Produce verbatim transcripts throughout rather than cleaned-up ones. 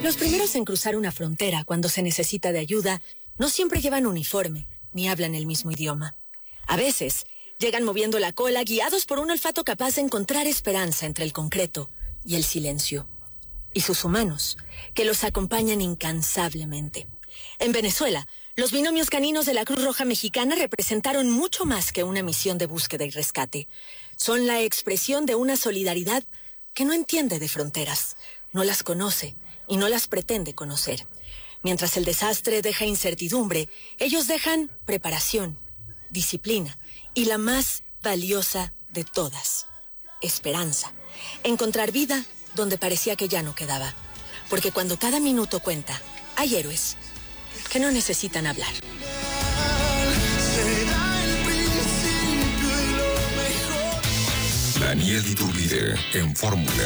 Los primeros en cruzar una frontera cuando se necesita de ayuda no siempre llevan uniforme ni hablan el mismo idioma. A veces llegan moviendo la cola, guiados por un olfato capaz de encontrar esperanza entre el concreto y el silencio. Y sus humanos, que los acompañan incansablemente. En Venezuela, los binomios caninos de la Cruz Roja Mexicana representaron mucho más que una misión de búsqueda y rescate. Son la expresión de una solidaridad que no entiende de fronteras, no las conoce y no las pretende conocer. Mientras el desastre deja incertidumbre, ellos dejan preparación, disciplina y la más valiosa de todas, esperanza. Encontrar vida donde parecía que ya no quedaba. Porque cuando cada minuto cuenta, hay héroes que no necesitan hablar. Daniel Iturbide en Fórmula.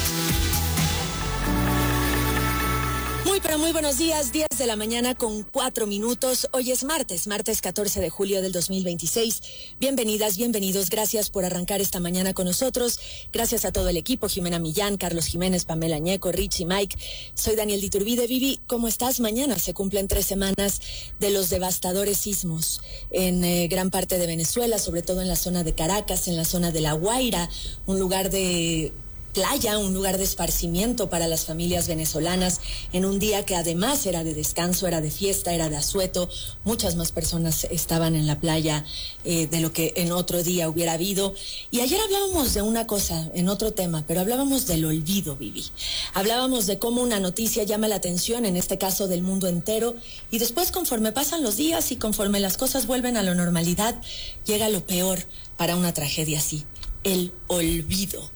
Muy, pero muy buenos días, diez de la mañana con cuatro minutos. Hoy es martes, martes catorce de julio del dos mil veintiséis. Bienvenidas, bienvenidos, gracias por arrancar esta mañana con nosotros. Gracias a todo el equipo, Jimena Millán, Carlos Jiménez, Pamela Añeco, Richie, Mike. Soy Daniel Iturbide. Vivi, ¿cómo estás? Mañana se cumplen tres semanas de los devastadores sismos en eh, gran parte de Venezuela, sobre todo en la zona de Caracas, en la zona de La Guaira, un lugar de playa, un lugar de esparcimiento para las familias venezolanas, en un día que además era de descanso, era de fiesta, era de asueto. Muchas más personas estaban en la playa eh, de lo que en otro día hubiera habido. Y ayer hablábamos de una cosa, en otro tema, pero hablábamos del olvido, Vivi. Hablábamos de cómo una noticia llama la atención, en este caso del mundo entero, y después, conforme pasan los días y conforme las cosas vuelven a la normalidad, llega lo peor para una tragedia así: el olvido.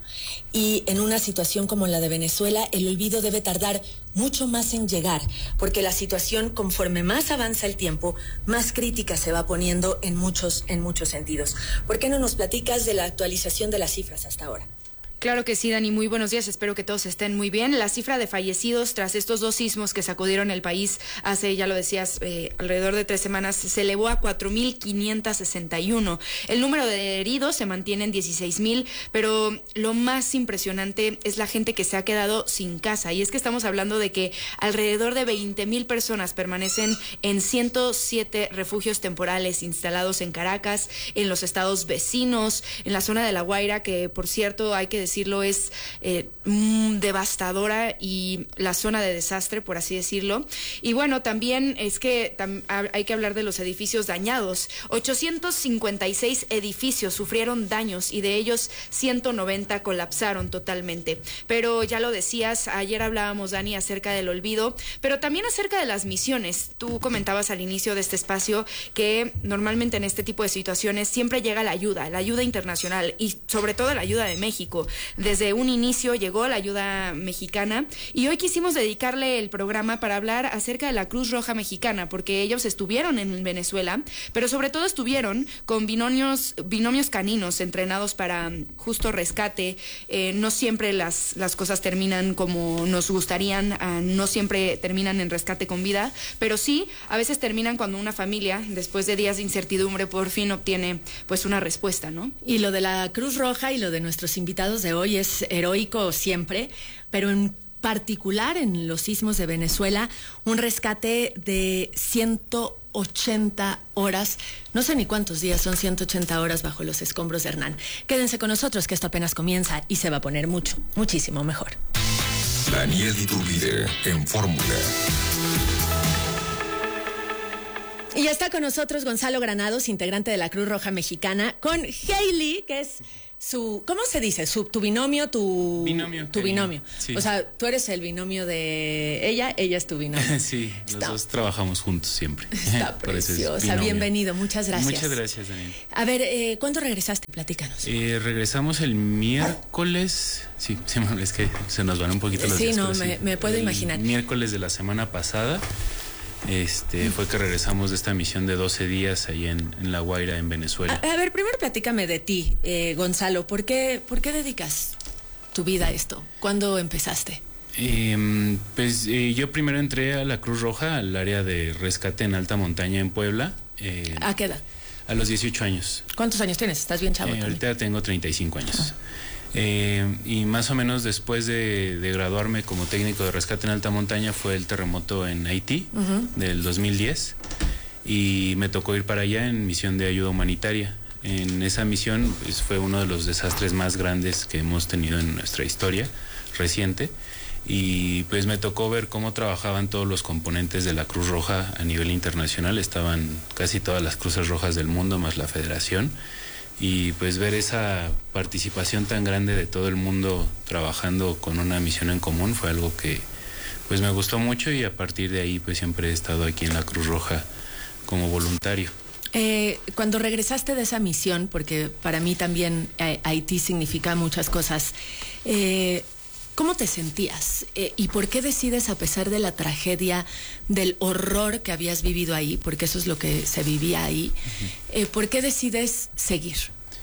Y en una situación como la de Venezuela, el olvido debe tardar mucho más en llegar, porque la situación, conforme más avanza el tiempo, más crítica se va poniendo en muchos, en muchos sentidos. ¿Por qué no nos platicas de la actualización de las cifras hasta ahora? Claro que sí, Dani, muy buenos días, espero que todos estén muy bien. La cifra de fallecidos tras estos dos sismos que sacudieron el país hace, ya lo decías, eh, alrededor de tres semanas, se elevó a cuatro mil quinientos sesenta y uno. El número de heridos se mantiene en dieciséis mil, pero lo más impresionante es la gente que se ha quedado sin casa. Y es que estamos hablando de que alrededor de veinte mil personas permanecen en ciento siete refugios temporales instalados en Caracas, en los estados vecinos, en la zona de La Guaira, que por cierto hay que decir decirlo es eh, mm, devastadora, y la zona de desastre, por así decirlo. Y bueno, también es que tam, hay que hablar de los edificios dañados. ochocientos cincuenta y seis edificios sufrieron daños y de ellos ciento noventa colapsaron totalmente. Pero ya lo decías, ayer hablábamos, Dani, acerca del olvido, pero también acerca de las misiones. Tú comentabas al inicio de este espacio que normalmente en este tipo de situaciones siempre llega la ayuda, la ayuda internacional y sobre todo la ayuda de México. Desde un inicio llegó la ayuda mexicana y hoy quisimos dedicarle el programa para hablar acerca de la Cruz Roja Mexicana, porque ellos estuvieron en Venezuela, pero sobre todo estuvieron con binomios, binomios caninos entrenados para justo rescate. Eh, no siempre las, las cosas terminan como nos gustarían, uh, no siempre terminan en rescate con vida, pero sí, a veces terminan cuando una familia, después de días de incertidumbre, por fin obtiene pues una respuesta, ¿no? Y lo de la Cruz Roja y lo de nuestros invitados de hoy es heroico siempre, pero en particular en los sismos de Venezuela, un rescate de ciento ochenta horas, no sé ni cuántos días, son ciento ochenta horas bajo los escombros de Hernán. Quédense con nosotros, que esto apenas comienza y se va a poner mucho, muchísimo mejor. Daniel Iturbide en Fórmula. Y ya está con nosotros Gonzalo Granados, integrante de la Cruz Roja Mexicana, con Hailey, que es su, ¿cómo se dice? Su, tu binomio, tu binomio. Tu binomio. Sí. O sea, tú eres el binomio de ella, ella es tu binomio. Sí, los está, dos trabajamos juntos siempre. Está preciosa, bienvenido, muchas gracias. Muchas gracias, Daniel. A ver, eh, ¿cuándo regresaste? Platícanos. Eh, regresamos el miércoles, sí, sí, es que se nos van un poquito los sí, días. No, sí, me, me puedo el imaginar. Miércoles de la semana pasada. Este, fue que regresamos de esta misión de doce días ahí en, en La Guaira, en Venezuela. A, a ver, primero platícame de ti, eh, Gonzalo. ¿Por qué, ¿Por qué dedicas tu vida a esto? ¿Cuándo empezaste? Eh, pues eh, yo primero entré a la Cruz Roja, al área de rescate en alta montaña en Puebla. Eh, ¿A qué edad? A los dieciocho años. ¿Cuántos años tienes? ¿Estás bien chavo? Eh, ahorita tengo treinta y cinco años. Eh, y más o menos después de, de graduarme como técnico de rescate en alta montaña fue el terremoto en Haití uh-huh. del dos mil diez y me tocó ir para allá en misión de ayuda humanitaria. En esa misión pues, fue uno de los desastres más grandes que hemos tenido en nuestra historia reciente y pues me tocó ver cómo trabajaban todos los componentes de la Cruz Roja a nivel internacional. Estaban casi todas las cruces rojas del mundo más la Federación. Y pues ver esa participación tan grande de todo el mundo trabajando con una misión en común fue algo que pues me gustó mucho y a partir de ahí pues siempre he estado aquí en la Cruz Roja como voluntario. Eh, cuando regresaste de esa misión, porque para mí también eh, Haití significa muchas cosas, eh, ¿cómo te sentías? Eh, ¿Y por qué decides, a pesar de la tragedia, del horror que habías vivido ahí, porque eso es lo que se vivía ahí, uh-huh. eh, ¿por qué decides seguir?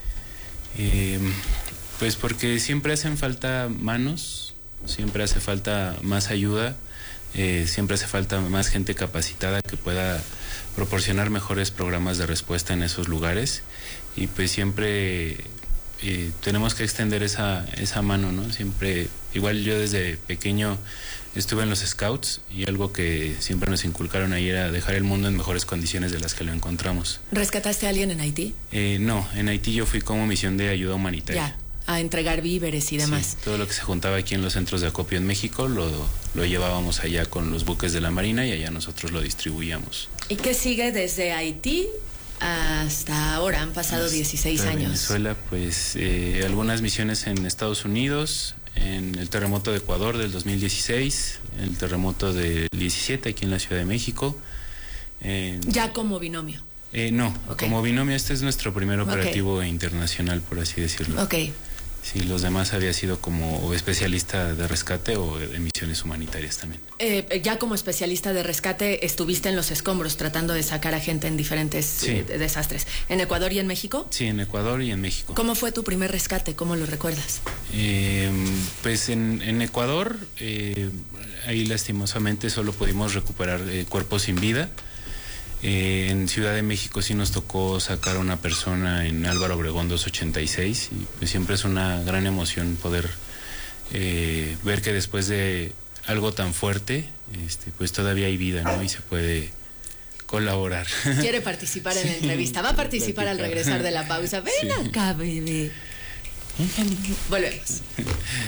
Eh, pues porque siempre hacen falta manos, siempre hace falta más ayuda, eh, siempre hace falta más gente capacitada que pueda proporcionar mejores programas de respuesta en esos lugares y pues siempre eh, tenemos que extender esa, esa mano, ¿no? Siempre, igual yo desde pequeño estuve en los Scouts y algo que siempre nos inculcaron ahí era dejar el mundo en mejores condiciones de las que lo encontramos. ¿Rescataste a alguien en Haití? Eh, no, en Haití yo fui como misión de ayuda humanitaria. Ya, a entregar víveres y demás. Sí, todo lo que se juntaba aquí en los centros de acopio en México lo, lo llevábamos allá con los buques de la Marina y allá nosotros lo distribuíamos. ¿Y qué sigue desde Haití hasta ahora? Han pasado hasta dieciséis años. Venezuela, pues eh, algunas misiones en Estados Unidos, en el terremoto de Ecuador del dos mil dieciséis, el terremoto del diecisiete aquí en la Ciudad de México. En, ¿Ya como binomio? Eh, no, okay. Como binomio este es nuestro primer operativo okay. internacional, por así decirlo. Ok. Sí, los demás había sido como especialista de rescate o de misiones humanitarias también. Eh, ya como especialista de rescate estuviste en los escombros tratando de sacar a gente en diferentes sí. eh, desastres. ¿En Ecuador y en México? Sí, en Ecuador y en México. ¿Cómo fue tu primer rescate? ¿Cómo lo recuerdas? Eh, pues en, en Ecuador, eh, ahí lastimosamente solo pudimos recuperar eh, cuerpos sin vida. Eh, en Ciudad de México sí nos tocó sacar a una persona en Álvaro Obregón doscientos ochenta y seis y pues siempre es una gran emoción poder eh, ver que después de algo tan fuerte este, pues todavía hay vida, ¿no? Y se puede colaborar. Quiere participar en la entrevista, va a participar al regresar de la pausa. Ven sí. acá, bebé. Volvemos.